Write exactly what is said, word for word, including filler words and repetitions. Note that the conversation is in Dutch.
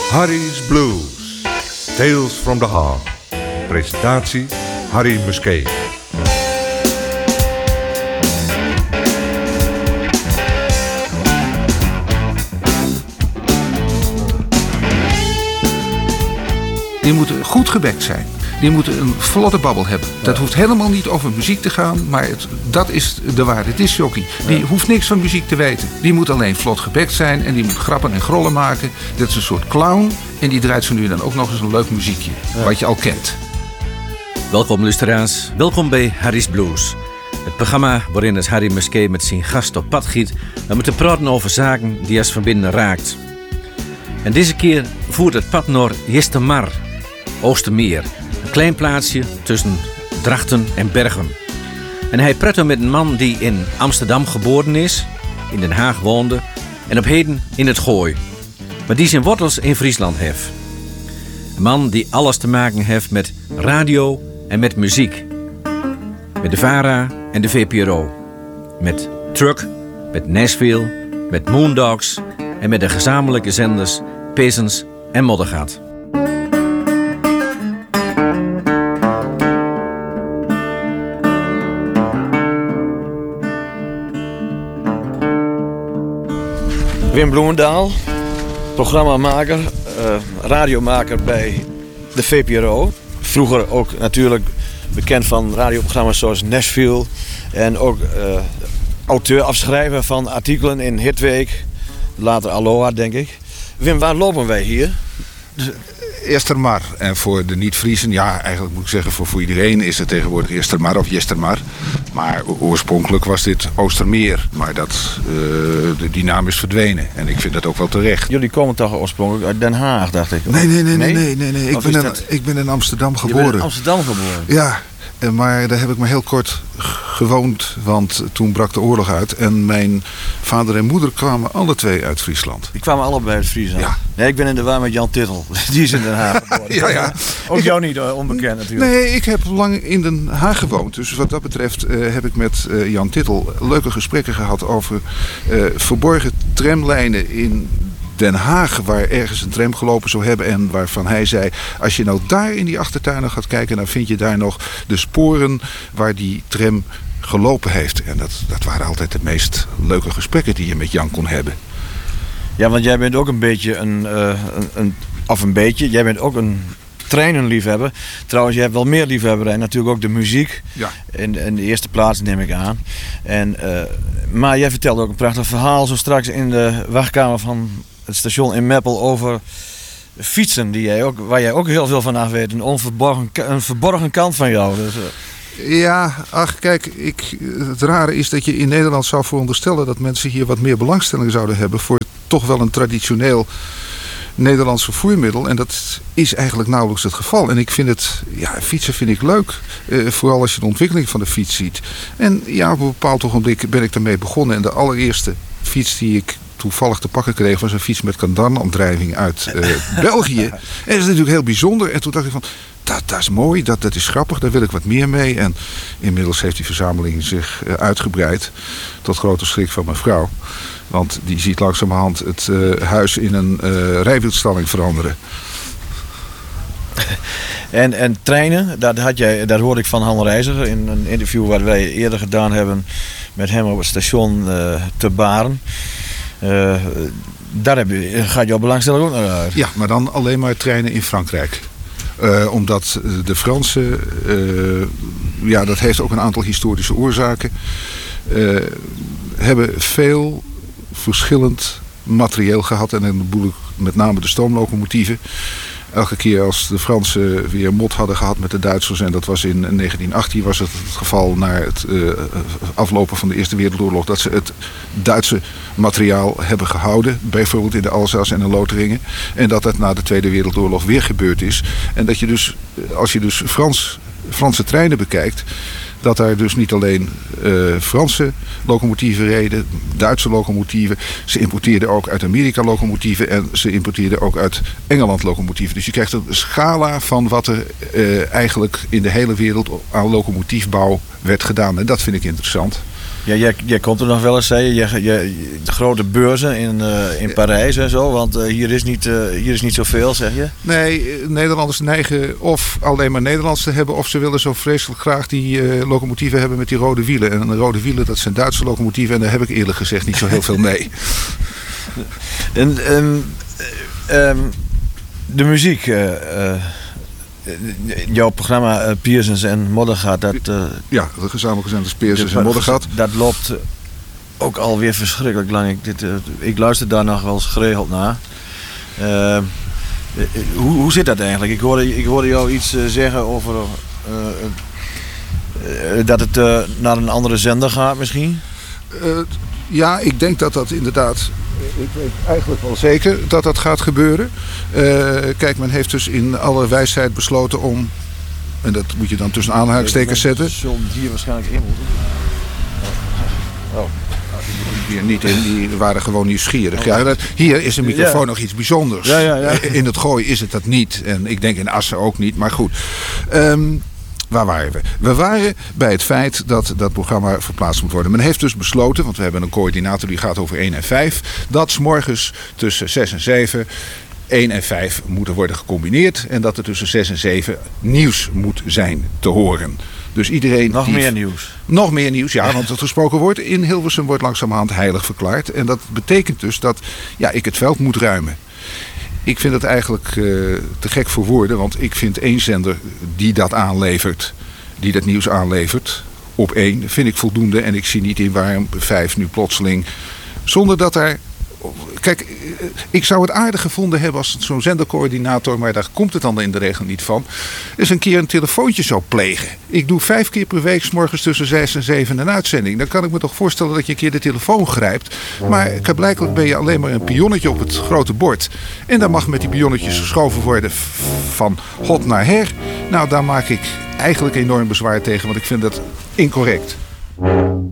Harry's Blues. Tales from the Heart. Presentatie Harry Musquet. Die moeten goed gebekt zijn. Die moeten een vlotte babbel hebben. Dat hoeft helemaal niet over muziek te gaan, maar het, dat is de waarde. Het is jockey. Die ja. hoeft niks van muziek te weten. Die moet alleen vlot gebekt zijn en die moet grappen en grollen maken. Dat is een soort clown en die draait zo nu dan ook nog eens een leuk muziekje. Ja. Wat je al kent. Welkom luisteraars. Welkom bij Harry's Blues. Het programma waarin het Harry Musquet met zijn gast op pad giet om te praten over zaken die ons van binnen raakt. En deze keer voert het pad naar Jistermar, Oostermeer. Een klein plaatsje tussen Drachten en Bergen. En hij pratte met een man die in Amsterdam geboren is, in Den Haag woonde en op heden in het Gooi. Maar die zijn wortels in Friesland heeft. Een man die alles te maken heeft met radio en met muziek. Met de VARA en de V P R O. Met Truck, met Nashville, met Moondogs en met de gezamenlijke zenders Peasants en Moddergat. Wim Bloemendaal, programmamaker, uh, radiomaker bij de V P R O. Vroeger ook natuurlijk bekend van radioprogramma's zoals Nashville. En ook uh, auteur, afschrijver van artikelen in Hitweek. Later Aloha, denk ik. Wim, waar lopen wij hier? Estermar. En voor de niet-Friesen, ja, eigenlijk moet ik zeggen, voor, voor iedereen is het tegenwoordig Estermar of Jistermar. Maar oorspronkelijk was dit Oostermeer. Maar dat, uh, die naam is verdwenen. En ik vind dat ook wel terecht. Jullie komen toch oorspronkelijk uit Den Haag, dacht ik? Nee, nee, nee, nee, nee, nee, nee. Ik, ben in, ik ben in Amsterdam geboren. Je bent in Amsterdam geboren? Ja. Maar daar heb ik maar heel kort gewoond, want toen brak de oorlog uit. En mijn vader en moeder kwamen alle twee uit Friesland. Die kwamen allebei uit Friesland? Ja. Nee, ik ben in de war met Jan Tittel. Die is in Den Haag geboren. ja, ja. Ook ik jou heb... niet uh, onbekend natuurlijk. Nee, ik heb lang in Den Haag gewoond. Dus wat dat betreft uh, heb ik met uh, Jan Tittel leuke gesprekken gehad over uh, verborgen tramlijnen in Den Haag, waar ergens een tram gelopen zou hebben en waarvan hij zei, als je nou daar in die achtertuinen gaat kijken, dan vind je daar nog de sporen waar die tram gelopen heeft. En dat, dat waren altijd de meest leuke gesprekken die je met Jan kon hebben. Ja, want jij bent ook een beetje een, uh, een, een of een beetje, jij bent ook een treinenliefhebber. Trouwens, je hebt wel meer liefhebberij, natuurlijk ook de muziek. Ja. In, in de eerste plaats neem ik aan. En, uh, maar jij vertelde ook een prachtig verhaal zo straks in de wachtkamer van het station in Meppel over fietsen, die jij ook, waar jij ook heel veel van af weet. Een onverborgen, een verborgen kant van jou. Dus, uh... Ja, ach kijk, ik, het rare is dat je in Nederland zou veronderstellen dat mensen hier wat meer belangstelling zouden hebben voor toch wel een traditioneel Nederlands vervoermiddel. En dat is eigenlijk nauwelijks het geval. En ik vind het, ja, fietsen vind ik leuk. Uh, vooral als je de ontwikkeling van de fiets ziet. En ja, op een bepaald ogenblik ben ik daarmee begonnen. En de allereerste fiets die ik toevallig te pakken kreeg was een fiets met kardan-aandrijving uit uh, België. En dat is natuurlijk heel bijzonder. En toen dacht ik van, dat, dat is mooi, dat, dat is grappig, daar wil ik wat meer mee. En inmiddels heeft die verzameling zich uh, uitgebreid. Tot grote schrik van mijn vrouw. Want die ziet langzamerhand het uh, huis in een uh, rijwieelstalling veranderen. En, en treinen, dat, had jij, dat hoorde ik van Han Reiziger in een interview wat wij eerder gedaan hebben met hem op het station uh, te Baren. Uh, daar heb je, gaat jouw belangstelling ook naar uit. Ja, maar dan alleen maar treinen in Frankrijk. Uh, omdat de Fransen, uh, ja, dat heeft ook een aantal historische oorzaken, uh, hebben veel verschillend materieel gehad. En dan bedoel ik met name de stoomlocomotieven. Elke keer als de Fransen weer mot hadden gehad met de Duitsers, en dat was in negentien achttien was het het geval na het uh, aflopen van de Eerste Wereldoorlog, dat ze het Duitse materiaal hebben gehouden, bijvoorbeeld in de Alsace en de Lotharingen. En dat dat na de Tweede Wereldoorlog weer gebeurd is. En dat je dus, als je dus Frans, Franse treinen bekijkt, dat daar dus niet alleen uh, Franse locomotieven reden, Duitse locomotieven. Ze importeerden ook uit Amerika locomotieven en ze importeerden ook uit Engeland locomotieven. Dus je krijgt een scala van wat er uh, eigenlijk in de hele wereld aan locomotiefbouw werd gedaan. En dat vind ik interessant. Ja, jij, jij komt er nog wel eens, zei je, je, je de grote beurzen in, uh, in Parijs en zo, want uh, hier, is niet, uh, hier is niet zoveel, zeg je? Nee, Nederlanders neigen of alleen maar Nederlands te hebben, of ze willen zo vreselijk graag die uh, locomotieven hebben met die rode wielen. En de rode wielen, dat zijn Duitse locomotieven en daar heb ik eerlijk gezegd niet zo heel veel mee. En um, um, de muziek, uh, uh, jouw programma uh, Piersens en Moddergat, dat... Uh, ja, de gezamenlijke zenders Piersens en Moddergat. Dat loopt ook alweer verschrikkelijk lang. Ik, dit, uh, ik luister daar nog wel eens geregeld naar. Uh, hoe, hoe zit dat eigenlijk? Ik hoorde, ik hoorde jou iets uh, zeggen over uh, uh, dat het uh, naar een andere zender gaat misschien? Uh, ja, ik denk dat dat inderdaad... Ik weet eigenlijk wel zeker dat dat gaat gebeuren. Uh, kijk, men heeft dus in alle wijsheid besloten om... En dat moet je dan tussen aanhalingstekens zetten. Zullen hier waarschijnlijk in moeten. Oh. Hier niet in, die waren gewoon nieuwsgierig. Ja, dat, hier is een microfoon ja. nog iets bijzonders. Ja, ja, ja. In het Gooi is het dat niet. En ik denk in Assen ook niet, maar goed. Um, Waar waren we? We waren bij het feit dat dat programma verplaatst moet worden. Men heeft dus besloten, want we hebben een coördinator die gaat over één en vijf... dat 's morgens tussen zes en zeven één en vijf moeten worden gecombineerd... en dat er tussen zes en zeven nieuws moet zijn te horen. Dus iedereen... Nog die... meer nieuws. Nog meer nieuws, ja, want het gesproken woord in Hilversum wordt langzamerhand heilig verklaard. En dat betekent dus dat ja, ik het veld moet ruimen. Ik vind het eigenlijk uh, te gek voor woorden, want ik vind één zender die dat aanlevert, die dat nieuws aanlevert, op één, vind ik voldoende. En ik zie niet in waarom vijf nu plotseling, zonder dat daar... Kijk, ik zou het aardig gevonden hebben als zo'n zendercoördinator, maar daar komt het dan in de regel niet van, eens een keer een telefoontje zou plegen. Ik doe vijf keer per week 's morgens tussen zes en zeven een uitzending. Dan kan ik me toch voorstellen dat je een keer de telefoon grijpt. Maar blijkbaar ben je alleen maar een pionnetje op het grote bord. En dan mag met die pionnetjes geschoven worden van hot naar her. Nou, daar maak ik eigenlijk enorm bezwaar tegen, want ik vind dat incorrect.